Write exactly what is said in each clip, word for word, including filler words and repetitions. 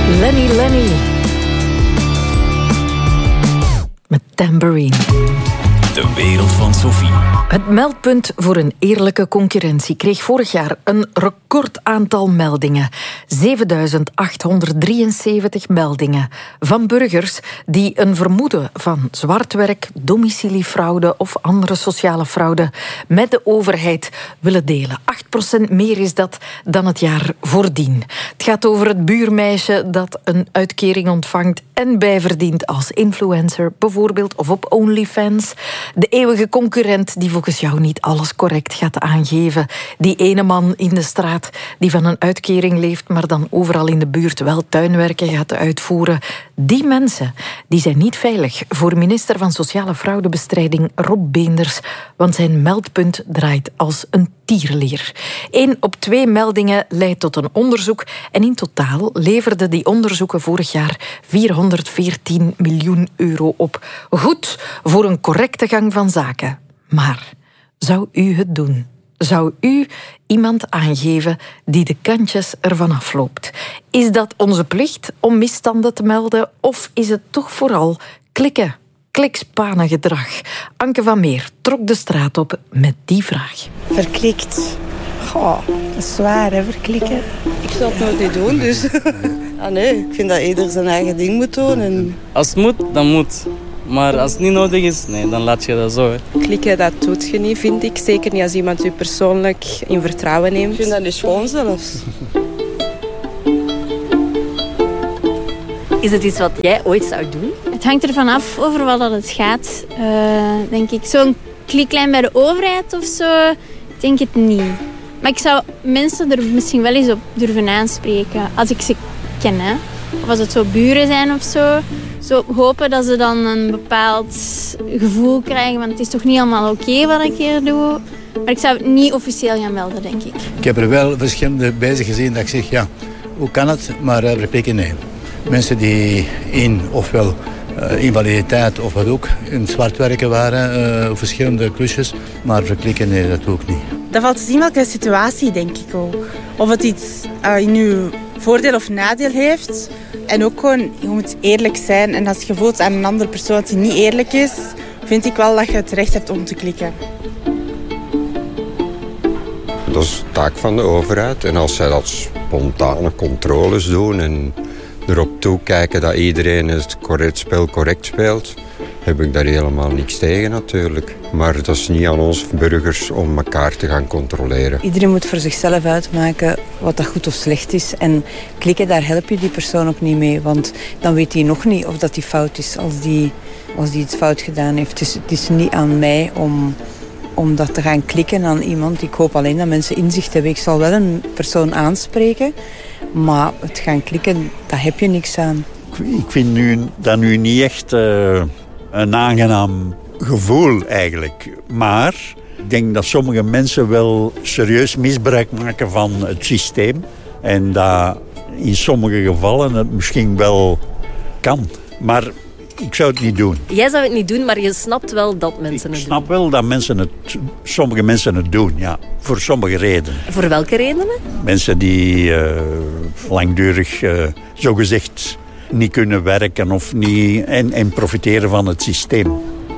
Lenny Lenny. Met Tambourine. De wereld van Sophie. Het meldpunt voor een eerlijke concurrentie kreeg vorig jaar een record aantal meldingen. zevenduizend achthonderddrieënzeventig meldingen van burgers die een vermoeden van zwartwerk, domiciliefraude of andere sociale fraude met de overheid willen delen. acht procent meer is dat dan het jaar voordien. Het gaat over het buurmeisje dat een uitkering ontvangt en bijverdient als influencer, bijvoorbeeld, of op OnlyFans. De eeuwige concurrent die volgens jou niet alles correct gaat aangeven. Die ene man in de straat die van een uitkering leeft, maar dan overal in de buurt wel tuinwerken gaat uitvoeren. Die mensen die zijn niet veilig voor minister van Sociale Fraudebestrijding Rob Beenders, want zijn meldpunt draait als een tierenlier. Eén op twee meldingen leidt tot een onderzoek en in totaal leverden die onderzoeken vorig jaar vierhonderdveertien miljoen euro op. Goed voor een correcte gang van zaken. Maar zou u het doen? Zou u iemand aangeven die de kantjes ervan afloopt? Is dat onze plicht om misstanden te melden of is het toch vooral klikken? Klikspanengedrag. Anke van Meer trok de straat op met die vraag. Verklikt. Goh, dat is zwaar, hè, verklikken. Ik zou het nooit niet doen, dus... ah nee, ik vind dat ieder zijn eigen ding moet doen. En... Als het moet, dan moet. Maar als het niet nodig is, nee, dan laat je dat zo. Hè. Klikken, dat doet je niet, vind ik. Zeker niet als iemand u persoonlijk in vertrouwen neemt. Ik vind dat niet schoon zelfs. Is het iets wat jij ooit zou doen? Het hangt ervan af over wat het gaat, uh, denk ik. Zo'n kliklijn bij de overheid of zo, ik denk het niet. Maar ik zou mensen er misschien wel eens op durven aanspreken, als ik ze ken. Hè. Of als het zo buren zijn of zo. Zo hopen dat ze dan een bepaald gevoel krijgen, want het is toch niet allemaal oké okay wat ik hier doe. Maar ik zou het niet officieel gaan melden, denk ik. Ik heb er wel verschillende bezig gezien dat ik zeg, ja, hoe kan het? Maar uh, replieken nee. Mensen die in ofwel uh, invaliditeit of wat ook in zwart werken waren, uh, verschillende klusjes, maar verklikken nee, dat ook niet. Dat valt te zien welke situatie, denk ik ook. Of het iets uh, in uw voordeel of nadeel heeft. En ook gewoon, je moet eerlijk zijn. En als je voelt aan een andere persoon dat hij niet eerlijk is, vind ik wel dat je het recht hebt om te klikken. Dat is de taak van de overheid. En als zij dat spontane controles doen en erop toekijken dat iedereen het correct spel correct speelt, heb ik daar helemaal niks tegen natuurlijk. Maar dat is niet aan ons burgers om elkaar te gaan controleren. Iedereen moet voor zichzelf uitmaken wat dat goed of slecht is. En klikken, daar help je die persoon ook niet mee. Want dan weet hij nog niet of dat die fout is als die, als die iets fout gedaan heeft. Het is, het is niet aan mij om, om dat te gaan klikken aan iemand. Ik hoop alleen dat mensen inzicht hebben. Ik zal wel een persoon aanspreken, maar het gaan klikken, daar heb je niks aan. Ik vind nu, dat nu niet echt uh, een aangenaam gevoel eigenlijk. Maar ik denk dat sommige mensen wel serieus misbruik maken van het systeem. En dat in sommige gevallen het misschien wel kan. Maar ik zou het niet doen. Jij zou het niet doen, maar je snapt wel dat mensen het doen. Ik snap wel dat mensen het, sommige mensen het doen, ja. Voor sommige redenen. Voor welke redenen? Mensen die uh, langdurig, uh, zogezegd, niet kunnen werken of niet, en, en profiteren van het systeem.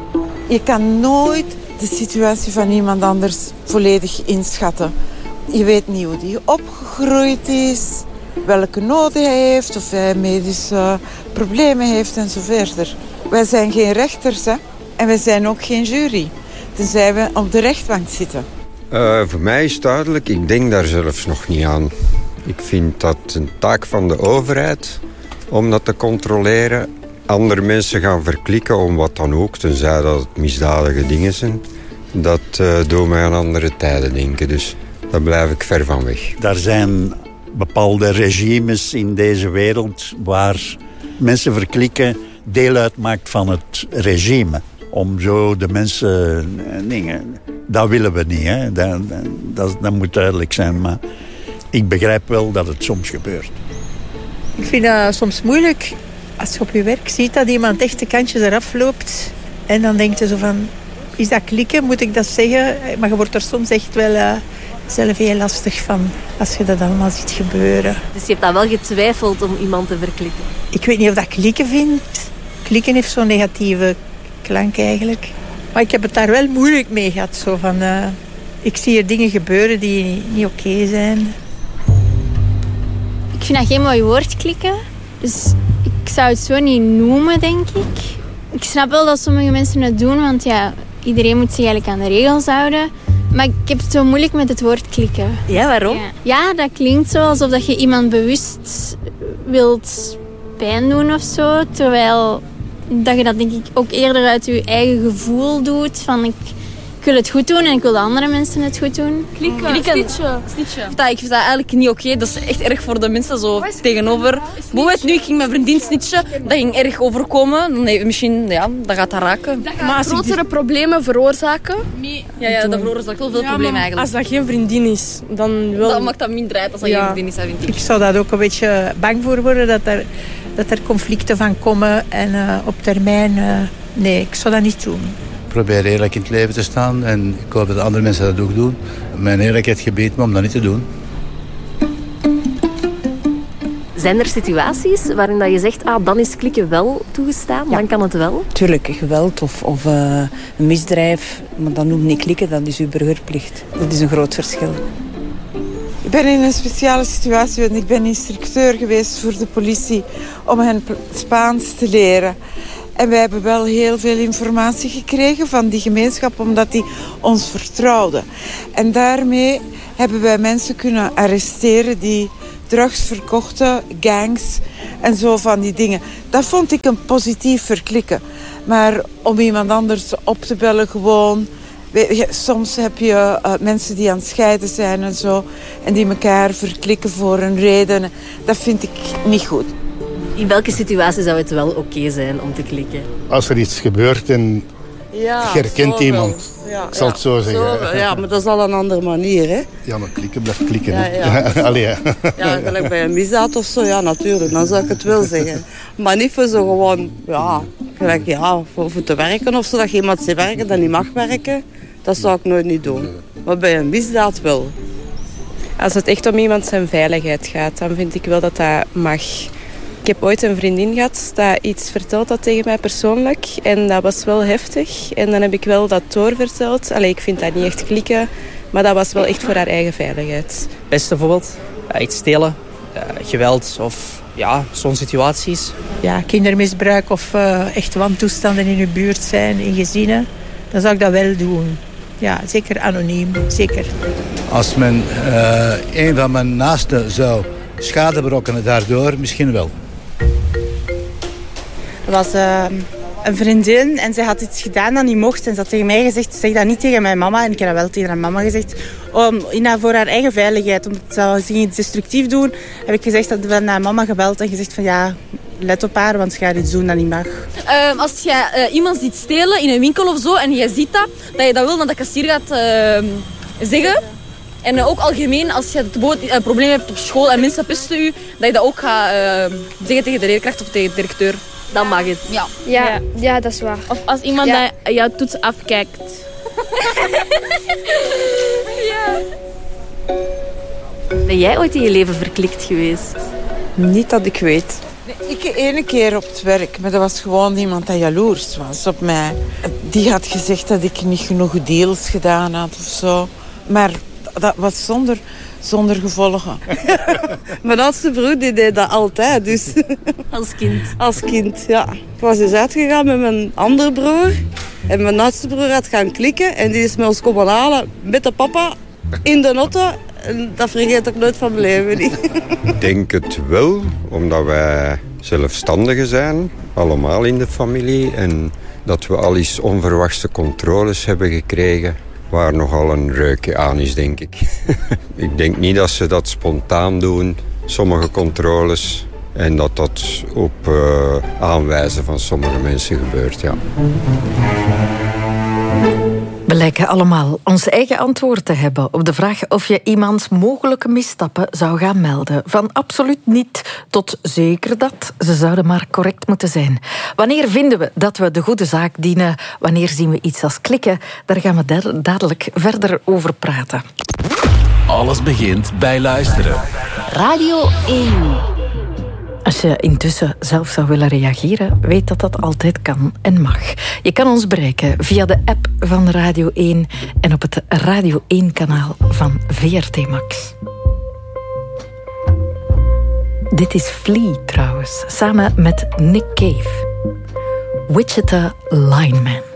Je kan nooit de situatie van iemand anders volledig inschatten. Je weet niet hoe die opgegroeid is, welke noden hij heeft, of hij medische problemen heeft en zo verder. Wij zijn geen rechters, hè? En wij zijn ook geen jury, tenzij we op de rechtbank zitten. Uh, voor mij is het duidelijk, ik denk daar zelfs nog niet aan. Ik vind dat een taak van de overheid om dat te controleren. Andere mensen gaan verklikken om wat dan ook, tenzij dat het misdadige dingen zijn. Dat uh, doet mij aan andere tijden denken, dus daar blijf ik ver van weg. Er zijn bepaalde regimes in deze wereld waar mensen verklikken deel uitmaakt van het regime. Om zo de mensen dingen, dat willen we niet, hè. Dat, dat, dat moet duidelijk zijn, maar ik begrijp wel dat het soms gebeurt. Ik vind dat soms moeilijk als je op je werk ziet dat iemand echt de kantjes eraf loopt. En dan denk je zo van, is dat klikken? Moet ik dat zeggen? Maar je wordt er soms echt wel uh, zelf heel lastig van als je dat allemaal ziet gebeuren. Dus je hebt dan wel getwijfeld om iemand te verklikken? Ik weet niet of dat klikken vind. Klikken heeft zo'n negatieve klank eigenlijk. Maar ik heb het daar wel moeilijk mee gehad. Zo van, uh, ik zie er dingen gebeuren die niet, niet oké okay zijn. Ik vind dat geen mooi woord, klikken. Dus ik zou het zo niet noemen, denk ik. Ik snap wel dat sommige mensen het doen, want ja, iedereen moet zich eigenlijk aan de regels houden. Maar ik heb het zo moeilijk met het woord klikken. Ja, waarom? Ja, ja, dat klinkt zo alsof dat je iemand bewust wilt pijn doen of zo. Terwijl dat je dat denk ik ook eerder uit je eigen gevoel doet. Van ik, ik wil het goed doen en ik wil de andere mensen het goed doen. Klikken, Klikken. snitchen. snitchen. Dat, ik vind dat eigenlijk niet oké. Okay. Dat is echt erg voor de mensen zo tegenover. Bijvoorbeeld nu, ik ging mijn vriendin snitchen. Dat ging erg overkomen. Nee, misschien, ja, dat gaat haar raken. Dat gaat maar grotere ik... problemen veroorzaken. Nee. Ja, ja, dat veroorzaakt wel veel ja, problemen eigenlijk. Als dat geen vriendin is, dan wel... Dan maakt dat minder uit als dat ja. geen vriendin is, vind ik. Ik zou daar ook een beetje bang voor worden dat er, dat er conflicten van komen. En uh, op termijn, uh, nee, ik zou dat niet doen. Ik probeer eerlijk in het leven te staan en ik hoop dat andere mensen dat ook doen. Mijn eerlijkheid gebiedt me om dat niet te doen. Zijn er situaties waarin dat je zegt, ah, dan is klikken wel toegestaan, ja. Dan kan het wel? Tuurlijk, geweld of, of uh, een misdrijf, maar dat noemt niet klikken, dat is uw burgerplicht. Dat is een groot verschil. Ik ben in een speciale situatie, want ik ben instructeur geweest voor de politie om hen Spaans te leren. En wij hebben wel heel veel informatie gekregen van die gemeenschap, omdat die ons vertrouwden. En daarmee hebben wij mensen kunnen arresteren die drugs verkochten, gangs en zo van die dingen. Dat vond ik een positief verklikken. Maar om iemand anders op te bellen gewoon... Soms heb je uh, mensen die aan het scheiden zijn en zo, en die elkaar verklikken voor een reden. Dat vind ik niet goed. In welke situatie zou het wel oké okay zijn om te klikken? Als er iets gebeurt en ja, je herkent iemand, ja, ik zal ja, het zo zeggen. Zo, ja, maar dat is al een andere manier, hè? Ja, maar klikken blijft klikken. Ja, ja. Allee, ja. Ja, gelijk bij een misdaad of zo, ja, natuurlijk, dan zou ik het wel zeggen. Maar niet voor zo gewoon, ja, gelijk, ja, voor, voor te werken of zo, dat je iemand ziet werken dat niet mag werken. Dat zou ik nooit niet doen. Maar bij een misdaad wel. Als het echt om iemand zijn veiligheid gaat, dan vind ik wel dat dat mag. Ik heb ooit een vriendin gehad dat iets verteld had tegen mij persoonlijk. En dat was wel heftig. En dan heb ik wel dat doorverteld. Allee, ik vind dat niet echt klikken. Maar dat was wel echt voor haar eigen veiligheid. Beste voorbeeld, uh, iets stelen, uh, geweld of ja, zo'n situaties. Ja, kindermisbruik of uh, echt wantoestanden in uw buurt zijn, in gezinnen. Dan zou ik dat wel doen. Ja, zeker anoniem, zeker. Als men uh, een van mijn naasten zou schade berokkenen daardoor, misschien wel. Er was uh, een vriendin en zij had iets gedaan dat niet mocht. En ze had tegen mij gezegd, zeg dat niet tegen mijn mama. En ik heb dat wel tegen haar mama gezegd. Om, in haar, voor haar eigen veiligheid, omdat ze zich iets destructief doen, heb ik gezegd dat we naar mama gebeld en gezegd van ja, let op haar, want ze gaat iets doen dat niet mag. Uh, als je uh, iemand ziet stelen in een winkel of zo en je ziet dat, dat je dat wil naar de kassier gaat uh, zeggen. En uh, ook algemeen, als je een probleem hebt op school en mensen pesten u, dat je dat ook gaat uh, zeggen tegen de leerkracht of tegen de directeur. Dan mag het. Ja, ja, ja. ja dat is waar. Of als iemand ja. dat jouw toets afkijkt. Ja. Ben jij ooit in je leven verklikt geweest? Niet dat ik weet. Ik ene keer op het werk, maar dat was gewoon iemand dat jaloers was op mij. Die had gezegd dat ik niet genoeg deals gedaan had of zo. Maar dat was zonder, zonder gevolgen. Mijn oudste broer die deed dat altijd. Dus. Als kind? Als kind, ja. Ik was dus uitgegaan met mijn andere broer. En mijn oudste broer had gaan klikken. En die is met ons komen halen met de papa in de auto. En dat vergeet ik nooit van mijn leven niet. Ik denk het wel, omdat wij zelfstandigen zijn. Allemaal in de familie. En dat we al eens onverwachte controles hebben gekregen. Waar nogal een reukje aan is, denk ik. Ik denk niet dat ze dat spontaan doen, sommige controles. En dat dat op uh, aanwijzen van sommige mensen gebeurt, ja. We lijken allemaal ons eigen antwoord te hebben op de vraag of je iemands mogelijke misstappen zou gaan melden. Van absoluut niet tot zeker dat. Ze zouden maar correct moeten zijn. Wanneer vinden we dat we de goede zaak dienen? Wanneer zien we iets als klikken? Daar gaan we dadelijk verder over praten. Alles begint bij luisteren. Radio één. Als je intussen zelf zou willen reageren, weet dat dat altijd kan en mag. Je kan ons bereiken via de app van Radio één en op het Radio één-kanaal van V R T Max. Dit is Flea trouwens, samen met Nick Cave. Wichita Lineman.